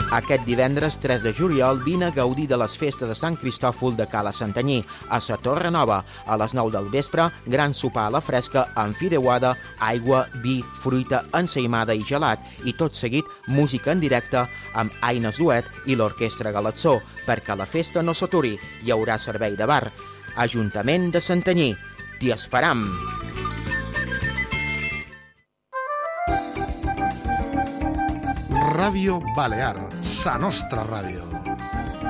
Aquest divendres 3 de juliol vine a gaudir de les festes de Sant Cristòfol de Cala Santanyí, a la Torre Nova. A les 9 del vespre, gran sopar a la fresca amb fideuada, aigua, vi, fruita, ensaïmada i gelat, i tot seguit música en directe amb Aines Duet i l'Orquestra Galatzó. Perquè la festa no s'aturi, hi haurà servei de bar. Ajuntament de Santanyí, t'hi esperam! Ràdio Balear, sa nostra ràdio.